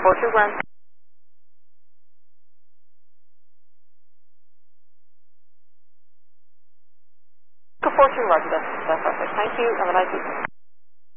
421. 421, that's perfect. Thank you. Have a nice evening.